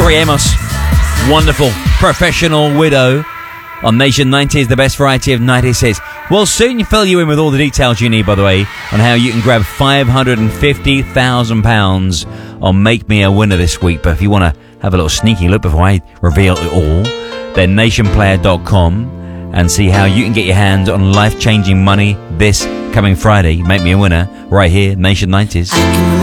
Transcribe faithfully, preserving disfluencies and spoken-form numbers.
Tori Amos, wonderful professional widow on Nation nineties, the best variety of nineties hits. We'll soon fill you in with all the details you need, by the way, on how you can grab five hundred fifty thousand pounds on Make Me a Winner this week. But if you want to have a little sneaky look before I reveal it all, then nation player dot com and see how you can get your hands on life-changing money this coming Friday. Make Me a Winner right here, Nation nineties.